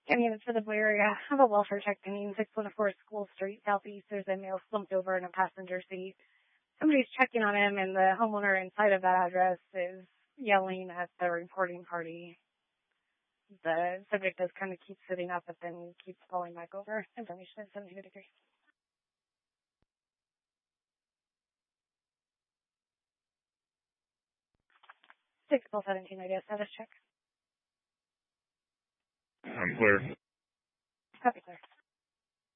It's for the Blue area. I have a welfare check pending, 614 School Street, Southeast. There's a male slumped over in a passenger seat. Somebody's checking on him, and the homeowner inside of that address is yelling at the reporting party. The subject does kind of keep sitting up, but then keeps falling back over. Information at 72 degrees. 6-17 idea status check. I'm clear. Copy, clear.